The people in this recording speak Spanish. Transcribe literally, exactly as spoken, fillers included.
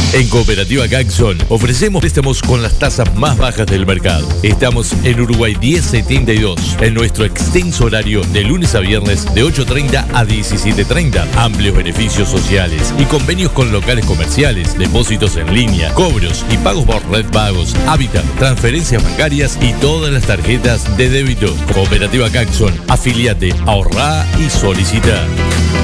En Cooperativa Caxon ofrecemos préstamos con las tasas más bajas del mercado. Estamos en Uruguay diez setenta y dos, en nuestro extenso horario de lunes a viernes de ocho treinta a diecisiete treinta. Amplios beneficios sociales y convenios con locales comerciales, depósitos en línea, cobros y pagos por Red Pagos, Hábitat, transferencias bancarias y todas las tarjetas de débito. Cooperativa Caxon, afiliate, ahorrá y solicita.